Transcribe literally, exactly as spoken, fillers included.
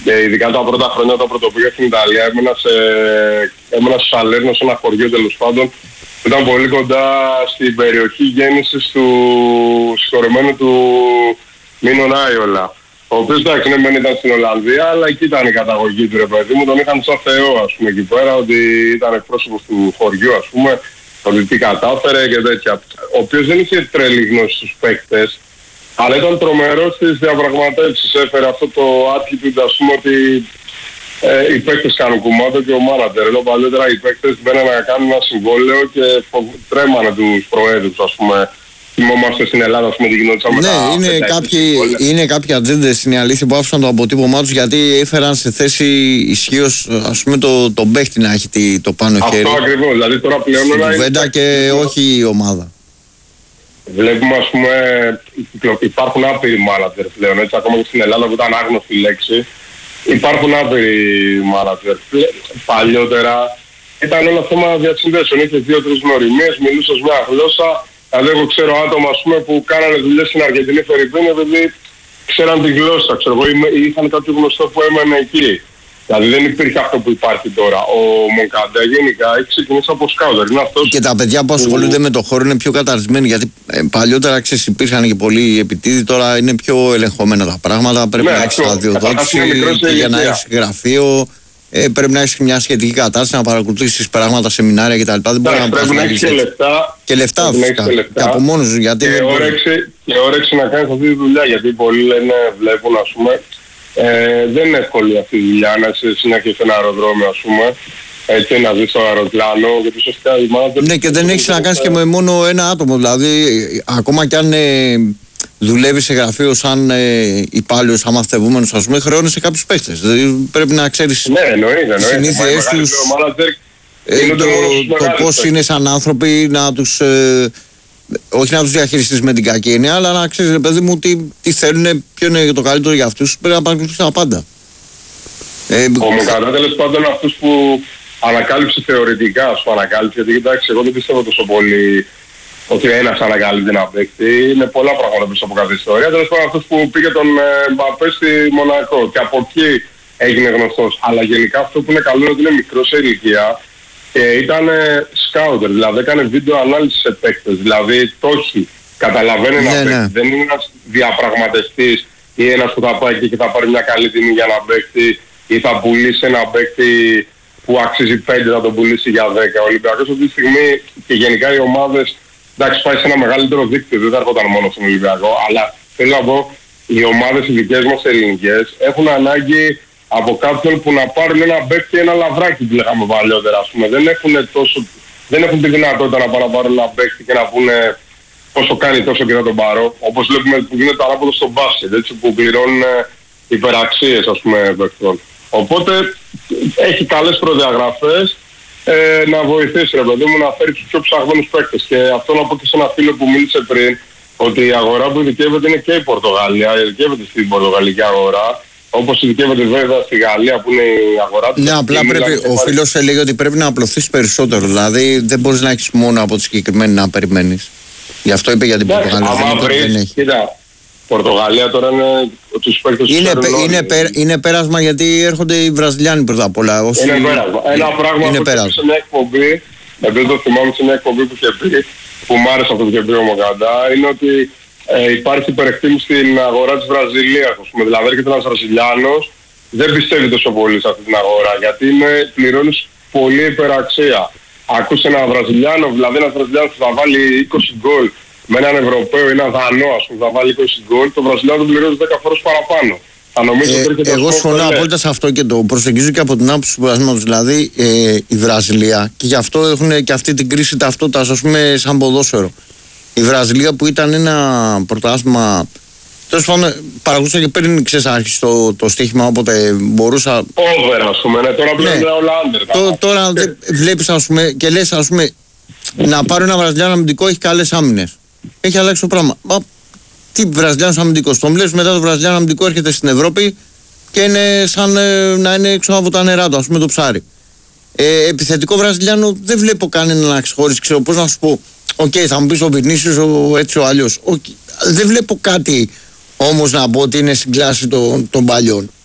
Και ειδικά τα πρώτα χρόνια όταν πρωτοπήγα στην Ιταλία, έμενα, σε, έμενα στο Σαλέρνο, σε ένα χωριό τέλος πάντων. Ήταν πολύ κοντά στην περιοχή γέννησης του συγχωρεμένου του Μίνο Ράιολα. Ο οποίος εντάξει, ναι, δεν ήταν στην Ολλανδία, αλλά εκεί ήταν η καταγωγή του, ρε παιδί μου. Τον είχαν σαν θεό, ας πούμε, εκεί πέρα, ότι ήταν εκπρόσωπος του χωριού, ας πούμε, ότι τι κατάφερε και τέτοια. Ο οποίος δεν είχε τρελή γνώση στους παίκτες, αλλά ήταν τρομερός στις διαπραγματεύσεις. Έφερε αυτό το attitude, ας πούμε, ότι ε, οι παίκτες κάνουν κουμάντο και ο μάνατζερ. Ενώ παλιότερα οι παίκτες μπαίνανε να κάνουν ένα συμβόλαιο και τρέμανε τους προέδρους, ας πούμε. Θυμόμαστε στην Ελλάδα, ας πούμε, τι γινόταν με τα... Ναι, είναι κάποιοι, είναι κάποιοι ατζέντες, είναι η αλήθεια, που άφησαν το αποτύπωμά τους γιατί έφεραν σε θέση ισχύως, ας πούμε, το, το παίχτη να έχει το πάνω αυτό χέρι. Αυτό ακριβώς, δηλαδή τώρα πλέον... Στην κουβέντα και όχι η ομάδα. Βλέπουμε, ας πούμε, υπάρχουν άπειροι μάνατζερ πλέον, έτσι, ακόμα και στην Ελλάδα που ήταν άγνωστη λέξη. Υπάρχουν άπειροι μάνατζερ. Παλιότερα ήταν ένα θέμα διασυνδέσεων, είχε δύο-τρεις γνωριμίες, μιλούσες μια γλώσσα. Δηλαδή, εγώ ξέρω άτομα, ας πούμε, που κάνανε δουλειές στην Αργεντινή Φερρυπίνη, επειδή ξέραν τη γλώσσα, ξέρω εγώ, ή είχαν κάποιο γνωστό που έμενε εκεί. Δηλαδή, δεν υπήρχε αυτό που υπάρχει τώρα. Ο Μονκαντέ γενικά έχει ξεκινήσει από σκάουτερ. Είναι αυτός και τα παιδιά που ασχολούνται που... με το χώρο είναι πιο καταρτισμένοι, γιατί ε, παλιότερα, ξέρεις, υπήρχαν και πολλοί επιτίδοι, τώρα είναι πιο ελεγχόμενα τα πράγματα. Πρέπει ναι, να έχεις αδειοδότηση για να έχεις γραφείο. Ε, πρέπει να έχεις μια σχετική κατάσταση, να παρακολουθήσεις πράγματα, σεμινάρια κτλ. Δεν μπορεί να πρέπει να έχεις και λεφτά. Και λεφτά, φυσικά. Και, και από μόνος γιατί. Και, όρεξη, και όρεξη να κάνεις αυτή τη δουλειά. Γιατί πολλοί λένε, βλέπουν, ας πούμε, ε, δεν είναι εύκολη αυτή η δουλειά. Να είσαι συνέχεια σε ένα αεροδρόμιο, ας πούμε, έτσι, να ζεις στο αεροπλάνο. Γιατί σωστά η μάνα. Ναι, και δεν έχεις να κάνεις και με μόνο ένα άτομο. Δηλαδή, ακόμα κι αν. Ε, δουλεύει σε γραφείο σαν ε, υπάλληλος αμαθητευόμενος, ας πούμε, χρεώνεσαι κάποιους παίχτες. Δηλαδή πρέπει να ξέρεις ναι, εννοείται, τις συνήθειές τους, ε, το, το, το πώς είναι σαν άνθρωποι, να τους, ε, όχι να τους διαχειριστείς με την κακή έννοια, αλλά να ξέρεις, παιδί μου, τι, τι θέλουν, ποιο είναι το καλύτερο για αυτούς, πρέπει να παρακολουθείς τα πάντα. Ε, ο Μοκαντά, τέλος πάντων, αυτούς που ανακάλυψε θεωρητικά, σου ανακάλυψε, γιατί κοιτάξτε, εγώ δεν πιστεύω τόσο πολύ ότι ένας ανακαλύπτει ένα παίκτη. Είναι πολλά πράγματα πίσω από κάθε ιστορία. Τέλος πάντων, αυτός που πήγε τον Μπαπέ στη Μονακό και από εκεί έγινε γνωστός. Αλλά γενικά αυτό που είναι καλό είναι ότι είναι μικρός σε ηλικία και ήταν σκάουτερ, δηλαδή έκανε βίντεο ανάλυση σε παίκτες. Δηλαδή το έχει, καταλαβαίνει ένα ναι, παίκτη. ναι. Δεν είναι ένας διαπραγματευτής ή ένας που θα πάει εκεί και θα πάρει μια καλή τιμή για ένα παίκτη ή θα πουλήσει ένα παίκτη που αξίζει πέντε, θα τον πουλήσει για δέκα. Ο Ολυμπιακός αυτή τη στιγμή και γενικά οι ομάδες. Εντάξει, πάει σε ένα μεγαλύτερο δίκτυο, δεν θα έρχονταν μόνο στον Ολυμπιακό, αλλά θέλω να πω, οι ομάδες οι δικές μας ελληνικές έχουν ανάγκη από κάποιον που να πάρουν ένα μπέκ και ένα λαβράκι που λέγαμε παλιότερα, ας πούμε. Δεν έχουν, τόσο, δεν έχουν τη δυνατότητα να πάρουν, να πάρουν ένα μπέκ και να πούνε πόσο κάνει τόσο και να τον πάρω. Όπως βλέπουμε που γίνεται ανάποδο στο μπάσκετ, έτσι, που πληρώνουν υπεραξίες, ας πούμε, παίκτων. Οπότε έχει καλές προδιαγραφές. Ε, να βοηθήσει, ρε παιδί μου, να φέρει τους πιο ψαγμένους παίκτες. Και αυτό να πω και σε ένα φίλο που μίλησε πριν, ότι η αγορά που ειδικεύεται είναι και η Πορτογαλία, ειδικεύεται στην πορτογαλική αγορά, όπως ειδικεύεται βέβαια στη Γαλλία που είναι η αγορά του. Ναι, απλά πρέπει, ο φίλος έλεγε ότι πρέπει να απλωθείς περισσότερο, δηλαδή δεν μπορείς να έχεις μόνο από τη συγκεκριμένη να περιμένεις. Γι' αυτό είπε για την Πορτογαλία, δεν, δεν έχει. Κοίτα, Πορτογαλία τώρα είναι τους παίκτες του είναι, είναι, πέ, είναι πέρασμα γιατί έρχονται οι Βραζιλιάνοι πρώτα απ' όλα. Όσοι... Είναι πέρασμα. Ένα πράγμα είναι που πέρασμα. σε μια εκπομπή, επειδή το θυμάμαι σε μια εκπομπή που είχε πει, που μου άρεσε αυτό που είχε πει ο Μοκαντά, είναι ότι ε, υπάρχει υπερεκτίμηση στην αγορά της Βραζιλίας. Δηλαδή έρχεται ένας Βραζιλιάνος, δεν πιστεύει τόσο πολύ σε αυτή την αγορά, γιατί είναι, πληρώνεις πολύ υπεραξία. Ακούσε ένα Βραζιλιάνο, δηλαδή ένας Βραζιλιάνος που θα βάλει είκοσι γκολ, με έναν Ευρωπαίο ή έναν Δανό, ας πούμε, θα βάλει είκοσι γκολ, το Βραζιλιάνο τον πληρώνει δέκα φορές παραπάνω. Ε, εγώ συμφωνώ απόλυτα σε αυτό και το προσεγγίζω και από την άποψη του περασμένου. Δηλαδή ε, η Βραζιλία, και γι' αυτό έχουν και αυτή την κρίση ταυτότητας, ας πούμε, σαν ποδόσφαιρο. Η Βραζιλία που ήταν ένα πρωτάθλημα. Τέλος πάντων, παρακολουθούσα και πριν ξεσάρχισε το, το στοίχημα όποτε μπορούσα. Over, ας πούμε, ναι, τώρα πλέον είναι όλα άντερ. Τώρα βλέπεις, ας πούμε, και λες, ας πούμε, να πάρει ένα Βραζιλιάνο αμυντικό, έχει καλές άμυνες. Έχει αλλάξει το πράγμα. Μα, τι Βραζιλιάνος αμυντικός. Τον βλέπεις μετά το Βραζιλιάνο αμυντικό έρχεται στην Ευρώπη και είναι σαν ε, να είναι έξω από τα νερά του, ας πούμε, το ψάρι. Ε, επιθετικό Βραζιλιάνο δεν βλέπω κανένα να ξεχωρίσει. Ξέρω πώς να σου πω. Οκ, okay, θα μου πεις ο Βινίσιος, ο έτσι ο αλλιώς. Okay. Δεν βλέπω κάτι όμως να πω ότι είναι στην κλάση των, των παλιών.